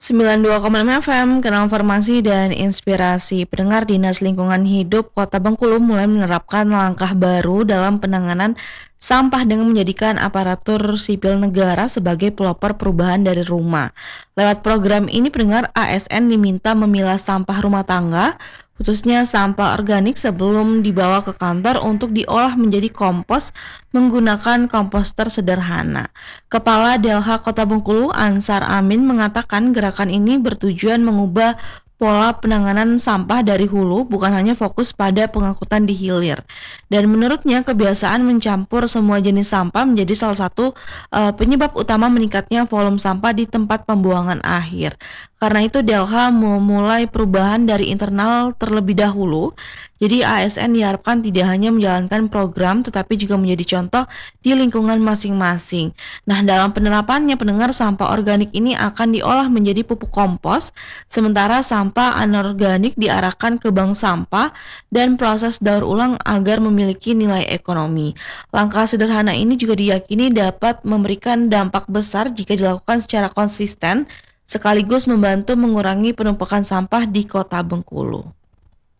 92,6 FM, Kanal Informasi dan Inspirasi. Pendengar, Dinas Lingkungan Hidup Kota Bengkulu mulai menerapkan langkah baru dalam penanganan sampah dengan menjadikan aparatur sipil negara sebagai pelopor perubahan dari rumah. Lewat program ini, pendengar, ASN diminta memilah sampah rumah tangga, khususnya sampah organik, sebelum dibawa ke kantor untuk diolah menjadi kompos menggunakan komposter sederhana. Kepala Delha Kota Bengkulu, Ansar Amin, mengatakan gerakan ini bertujuan mengubah pola penanganan sampah dari hulu, bukan hanya fokus pada pengangkutan di hilir. Dan menurutnya, kebiasaan mencampur semua jenis sampah menjadi salah satu penyebab utama meningkatnya volume sampah di tempat pembuangan akhir. Karena itu, Delha memulai perubahan dari internal terlebih dahulu. Jadi ASN diharapkan tidak hanya menjalankan program, tetapi juga menjadi contoh di lingkungan masing-masing. Nah, dalam penerapannya, pendengar, sampah organik ini akan diolah menjadi pupuk kompos, sementara sampah anorganik diarahkan ke bank sampah dan proses daur ulang agar memiliki nilai ekonomi. Langkah sederhana ini juga diyakini dapat memberikan dampak besar jika dilakukan secara konsisten, sekaligus membantu mengurangi penumpukan sampah di Kota Bengkulu.